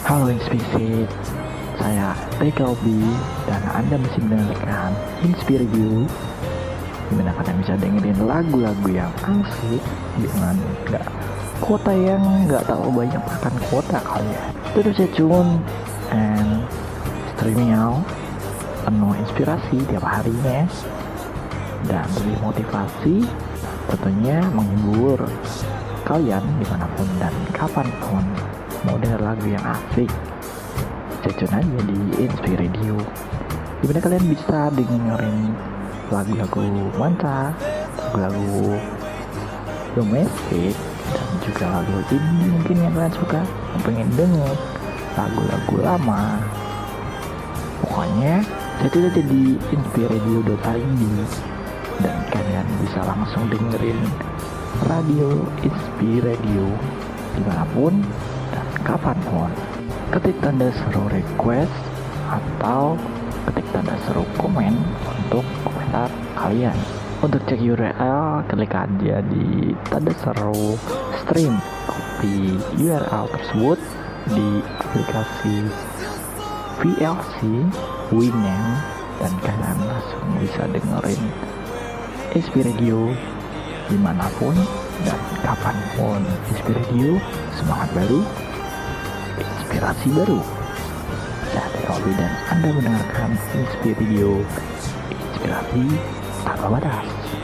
Halo Inspirasi, saya Reka Obi dan Anda masih mendengarkan Inspirasi, dimana kalian bisa dengerin lagu-lagu yang asik dengan kuota yang nggak terlalu banyak makan kuota kali ya. Terus stay tune and streaming out penuh inspirasi tiap harinya dan lebih motivasi, tentunya menghibur kalian dimanapun dan kapanpun. Mau denger lagu yang asik, stay tune aja di Inspirasi Radio, dimana kalian bisa dengerin lagu-lagu mantap, lagu-lagu domestik, dan juga lagu indie mungkin yang kalian suka, yang pengen denger lagu-lagu lama. Pokoknya saya tuh aja di inspiradio.id dan kalian bisa langsung dengerin radio Inspiradio dimanapun dan kapanpun. Ketik tanda seru request atau ketik tanda seru komen untuk komentar kalian. Untuk cek URL, klik aja di tanda seru stream, copy URL tersebut di aplikasi VLC Winamp dan kalian langsung bisa dengerin Inspiradio dimanapun dan kapanpun. Inspiradio, semangat baru, inspirasi baru. Saya Robi dan Anda mendengarkan Inspiradio, inspirasi tanpa batas.